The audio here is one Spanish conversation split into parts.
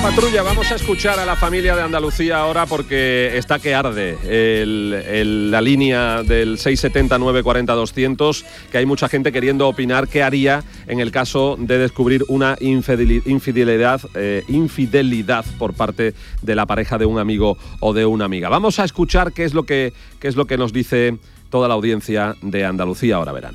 Patrulla, vamos a escuchar a la familia de Andalucía ahora porque está que arde la línea del 670-940-200, que hay mucha gente queriendo opinar qué haría en el caso de descubrir una infidelidad por parte de la pareja de un amigo o de una amiga. Vamos a escuchar qué es lo que nos dice toda la audiencia de Andalucía ahora verano.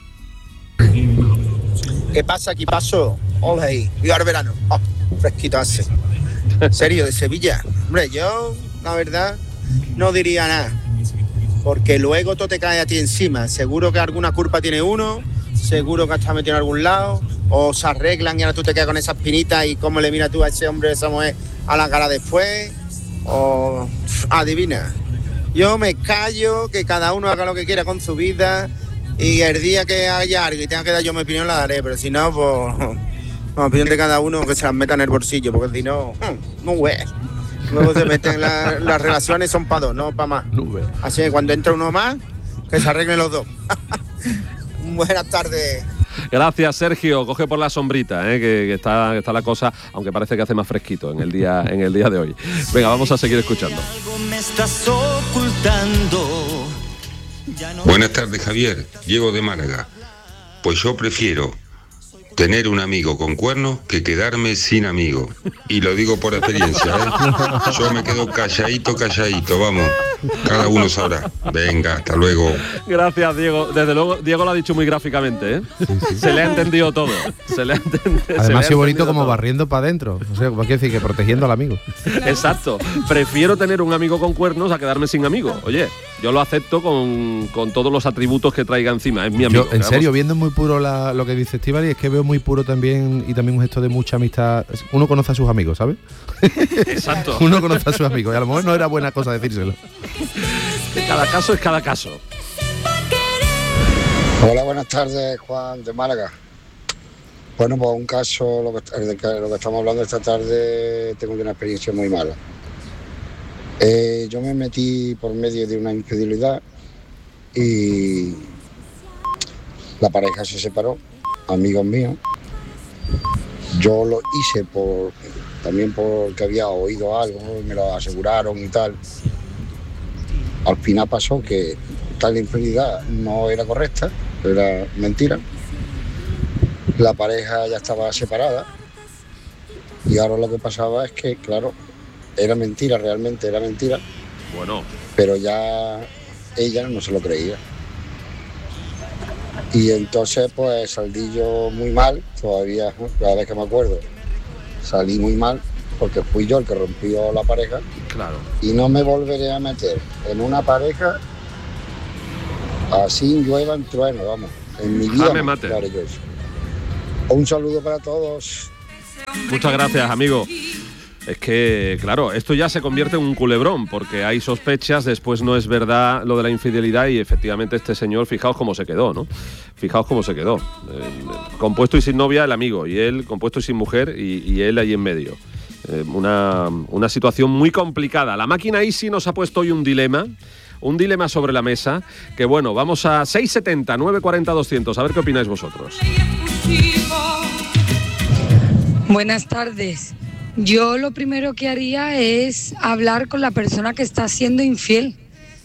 ¿Qué pasa? Aquí paso. Hola ahí. Y ahora verano. Oh, fresquito hace. ¿En serio? ¿De Sevilla? Hombre, yo, la verdad, no diría nada. Porque luego todo te cae a ti encima. Seguro que alguna culpa tiene uno, seguro que está metido en algún lado, o se arreglan y ahora tú te quedas con esas pinitas y cómo le miras tú a ese hombre o esa mujer a la cara después. O adivina. Yo me callo, que cada uno haga lo que quiera con su vida. Y el día que haya algo y tenga que dar yo mi opinión la daré, pero si no, pues la opinión de cada uno que se las meta en el bolsillo, porque si no, no güey. Luego se meten las relaciones, son para dos, no para más. Así que cuando entra uno más, que se arreglen los dos. Buenas tardes. Gracias, Sergio. Coge por la sombrita, que está la cosa, aunque parece que hace más fresquito en el día de hoy. Venga, vamos a seguir escuchando. Buenas tardes, Javier. Diego de Málaga. Pues yo prefiero tener un amigo con cuernos que quedarme sin amigo. Y lo digo por experiencia, Yo me quedo calladito, vamos. Cada uno sabrá. Venga, hasta luego. Gracias, Diego. Desde luego, Diego lo ha dicho muy gráficamente, Sí. Se le ha entendido todo. Además, es bonito como todo. Barriendo para adentro. O sea, quiere decir que protegiendo al amigo. Exacto. Prefiero tener un amigo con cuernos a quedarme sin amigo. Oye, yo lo acepto con todos los atributos que traiga encima. Es mi amigo. Yo, en serio, viendo muy puro lo que dice Estíbaliz, es que veo muy puro también, y también un gesto de mucha amistad. Uno conoce a sus amigos, ¿sabes? Exacto. Uno conoce a sus amigos y a lo mejor no era buena cosa decírselo. Cada caso es cada caso. Hola, buenas tardes, Juan de Málaga. Bueno, pues un caso, lo que estamos hablando esta tarde, tengo una experiencia muy mala. Yo me metí por medio de una infidelidad y la pareja se separó, amigos míos. Yo lo hice también porque había oído algo, me lo aseguraron y tal. Al final pasó que tal infidelidad no era correcta, era mentira. La pareja ya estaba separada y ahora lo que pasaba es que, claro, era mentira, realmente era mentira. Bueno. Pero ya ella no se lo creía. Y entonces pues salí yo muy mal, todavía, cada vez que me acuerdo, salí muy mal porque fui yo el que rompió la pareja. Claro. Y no me volveré a meter en una pareja así llueva en trueno, vamos. En mi vida me mate. Haré yo eso. Un saludo para todos. Muchas gracias, amigo. Es que, claro, esto ya se convierte en un culebrón, porque hay sospechas, después no es verdad lo de la infidelidad y efectivamente este señor, fijaos cómo se quedó, ¿no? Fijaos cómo se quedó. Compuesto y sin novia el amigo, y él compuesto y sin mujer, y él ahí en medio. Una situación muy complicada. La máquina Easy nos ha puesto hoy un dilema sobre la mesa, que bueno, vamos a 670 940 200, a ver qué opináis vosotros. Buenas tardes. Yo lo primero que haría es hablar con la persona que está siendo infiel.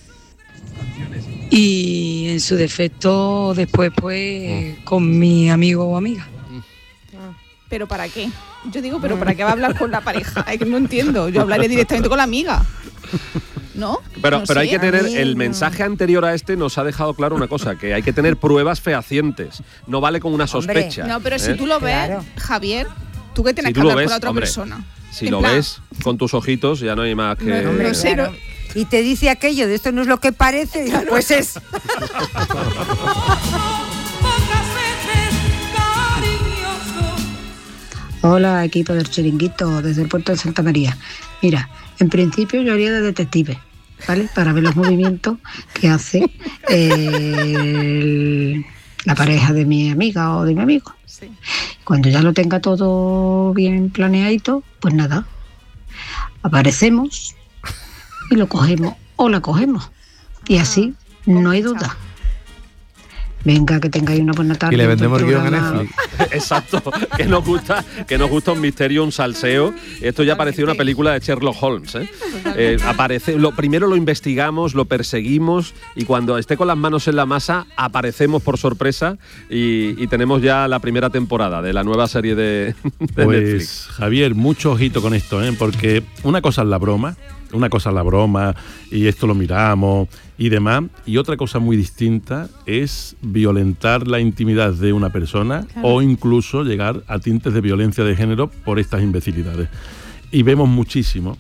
Y en su defecto, después pues con mi amigo o amiga. ¿Pero para qué? Yo digo, ¿pero para qué va a hablar con la pareja? Es que no entiendo. Yo hablaré directamente con la amiga. ¿No? Pero sé, hay que tener, el mensaje anterior a este nos ha dejado claro una cosa, que hay que tener pruebas fehacientes. No vale con una sospecha. No, pero si tú lo ves, Javier, tú que tienes que hablar con la otra persona. Si lo ves con tus ojitos, ya no hay más que... No sé, claro. Y te dice aquello de esto no es lo que parece, digo, pues es. Hola, equipo del Chiringuito, desde el puerto de Santa María. Mira, en principio yo haría de detective, ¿vale? Para ver los movimientos que hace la pareja de mi amiga o de mi amigo. Sí. Cuando ya lo tenga todo bien planeadito, pues nada, aparecemos y lo cogemos o la cogemos. Y así no hay duda. Venga, que tengáis una buena tarde. Y le vendemos el guión a programa. Netflix. Exacto, que nos gusta un misterio, un salseo. Esto ya parecía una película de Sherlock Holmes, ¿eh? Primero lo investigamos, lo perseguimos y cuando esté con las manos en la masa aparecemos por sorpresa y tenemos ya la primera temporada de la nueva serie de pues, Netflix. Javier, mucho ojito con esto, porque una cosa es la broma y esto lo miramos y demás, y otra cosa muy distinta es violentar la intimidad de una persona, claro, o incluso llegar a tintes de violencia de género por estas imbecilidades. Y vemos muchísimo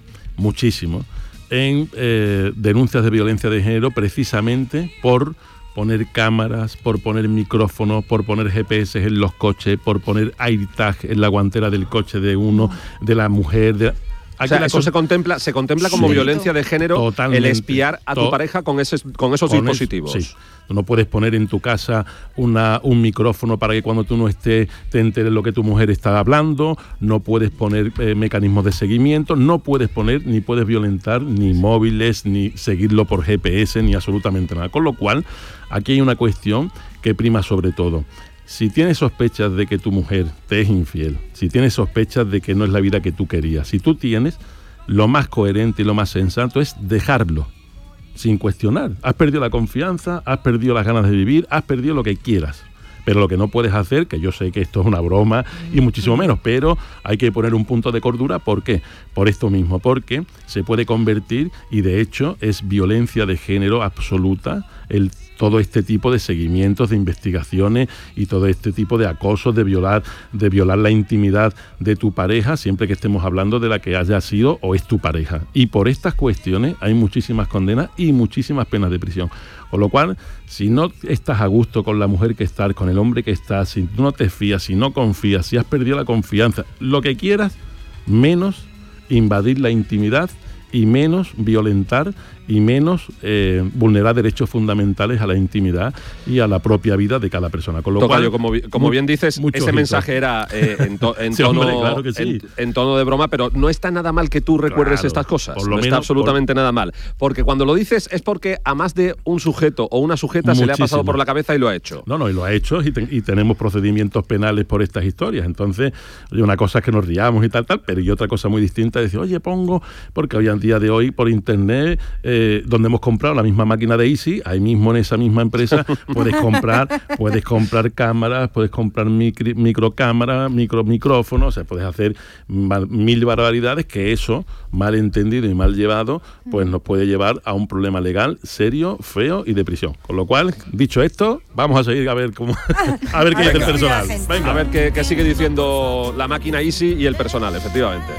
en denuncias de violencia de género precisamente por poner cámaras, por poner micrófonos, por poner GPS en los coches, por poner AirTag en la guantera del coche de uno, de la mujer. O sea, eso se contempla como violencia de género, totalmente, el espiar a tu pareja con esos dispositivos. Sí. No puedes poner en tu casa un micrófono para que cuando tú no estés te enteres lo que tu mujer está hablando, no puedes poner mecanismos de seguimiento, no puedes poner ni puedes violentar ni móviles, ni seguirlo por GPS, ni absolutamente nada. Con lo cual, aquí hay una cuestión que prima sobre todo. Si tienes sospechas de que tu mujer te es infiel, si tienes sospechas de que no es la vida que tú querías, si tú tienes, lo más coherente y lo más sensato es dejarlo, sin cuestionar. Has perdido la confianza, has perdido las ganas de vivir, has perdido lo que quieras. Pero lo que no puedes hacer, que yo sé que esto es una broma y muchísimo menos, pero hay que poner un punto de cordura. ¿Por qué? Por esto mismo, porque se puede convertir, y de hecho es violencia de género absoluta, todo este tipo de seguimientos, de investigaciones y todo este tipo de acosos, de violar la intimidad de tu pareja, siempre que estemos hablando de la que haya sido o es tu pareja. Y por estas cuestiones hay muchísimas condenas y muchísimas penas de prisión. Con lo cual, si no estás a gusto con la mujer que estás, con el hombre que estás, si tú no te fías, si no confías, si has perdido la confianza, lo que quieras, menos invadir la intimidad y menos violentar y menos vulnerar derechos fundamentales a la intimidad y a la propia vida de cada persona. Con lo Tocayo, cual, como bien dices, ese mensaje era en tono de broma, pero no está nada mal que tú recuerdes estas cosas. No está absolutamente nada mal. Porque cuando lo dices es porque a más de un sujeto o una sujeta se le ha pasado por la cabeza y lo ha hecho. No, y lo ha hecho y tenemos procedimientos penales por estas historias. Entonces, una cosa es que nos riamos y tal, pero y otra cosa muy distinta es decir, oye, porque hoy en día de hoy por internet, donde hemos comprado la misma máquina de Easy, ahí mismo en esa misma empresa puedes comprar cámaras, puedes comprar microcámaras, micrófonos, o sea, puedes hacer mil barbaridades que eso, mal entendido y mal llevado, pues nos puede llevar a un problema legal serio, feo y de prisión. Con lo cual, dicho esto, vamos a seguir a ver qué dice el personal. Venga. A ver qué sigue diciendo la máquina Easy y el personal, efectivamente.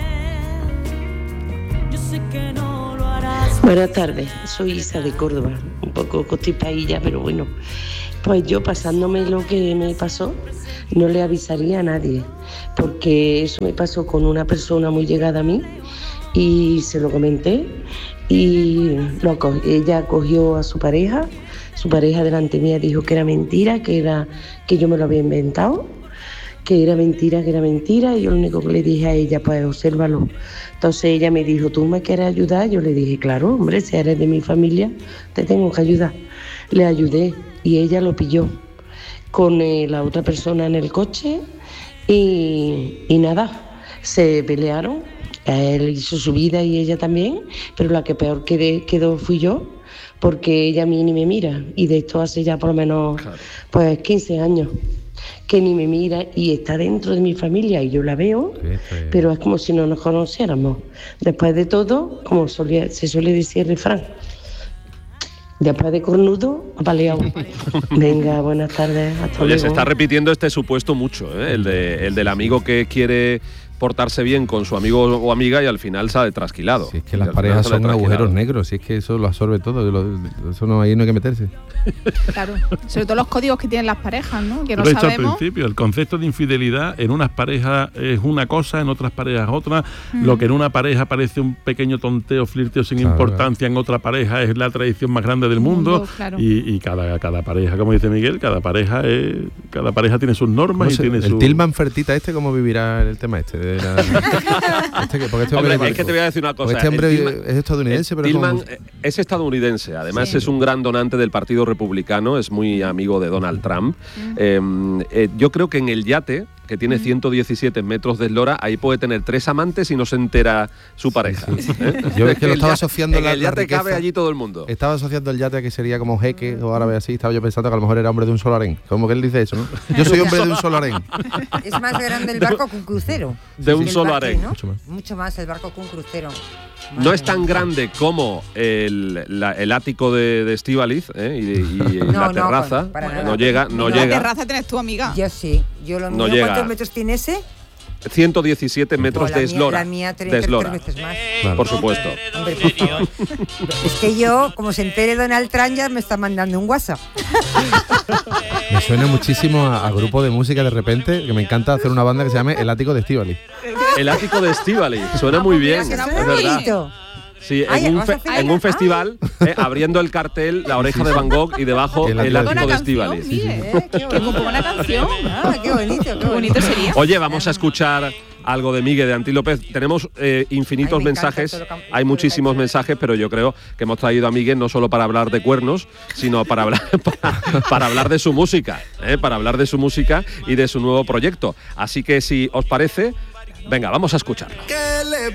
Buenas tardes, soy Isa de Córdoba, un poco constipadilla, pero bueno, pues yo pasándome lo que me pasó, no le avisaría a nadie, porque eso me pasó con una persona muy llegada a mí y se lo comenté y ella cogió a su pareja delante mía dijo que era mentira, que yo me lo había inventado, que era mentira, y yo lo único que le dije a ella, pues obsérvalo. Entonces ella me dijo, ¿tú me quieres ayudar? Yo le dije, claro, hombre, si eres de mi familia, te tengo que ayudar. Le ayudé y ella lo pilló con la otra persona en el coche y nada, se pelearon. Él hizo su vida y ella también, pero la que peor quedó fui yo, porque ella a mí ni me mira, y de esto hace ya por lo menos pues 15 años. Que ni me mira y está dentro de mi familia y yo la veo, pero es como si no nos conociéramos. Después de todo, como se suele decir el refrán, después de cornudo, apaleado. Venga, buenas tardes, hasta luego. Se está repitiendo este supuesto mucho, el del amigo que quiere portarse bien con su amigo o amiga y al final sale trasquilado. Si es que las parejas son agujeros negros, si es que eso lo absorbe todo, ahí no hay que meterse. Claro, sobre todo los códigos que tienen las parejas, ¿no? Que no lo he dicho sabemos. al principio, el concepto de infidelidad en unas parejas es una cosa, en otras parejas otra. Lo que en una pareja parece un pequeño tonteo, flirteo sin importancia, en otra pareja es la traición más grande del mundo. Claro. Y cada pareja, como dice Miguel, cada pareja tiene sus normas y tiene el Tillman Fertita ¿cómo vivirá el tema este? Hombre, es que te voy a decir una cosa. Este hombre es estadounidense, pero Tillman es estadounidense. Además, es un gran donante del Partido Republicano, es muy amigo de Donald Trump. Yo creo que en el yate, que tiene 117 metros de eslora, ahí puede tener 3 amantes y no se entera su pareja. Yo es que lo estaba asociando en el yate cabe allí todo el mundo. Estaba asociando el yate a que sería como jeque o árabe así. Estaba yo pensando que a lo mejor era hombre de un solo harén. Como que él dice eso, ¿no? Yo soy hombre de un solo harén. Es más grande el barco que un crucero. De un solo harén. ¿no? Mucho más el barco que un crucero. No es tan grande como el ático de Estíbaliz y la terraza. No llega. La terraza tenés tu amiga. Yo sí. Yo lo mío. ¿Cuántos metros tiene ese? 117 metros de eslora. La mía 3 veces más. Claro. Por supuesto. Hombre, por favor. Es que yo, como se entere Donald Trump, ya me está mandando un WhatsApp. Me suena muchísimo a grupo de música de repente, que me encanta hacer una banda que se llame El Ático de Estíbaliz. El Ático de Estíbaliz. Suena muy bien. Es verdad. Sí, en un festival, abriendo el cartel La Oreja de Van Gogh y debajo El Ático de Estíbaliz. Qué buena canción. Qué bonito, qué bonito sería. Oye, vamos a escuchar algo de Miguel de Antí López. Tenemos infinitos mensajes, hay muchísimos mensajes, pero yo creo que hemos traído a Miguel no solo para hablar de cuernos, sino para hablar, para hablar de su música, para hablar de su música y de su nuevo proyecto. Así que si os parece, venga, vamos a escucharlo. ¿Qué le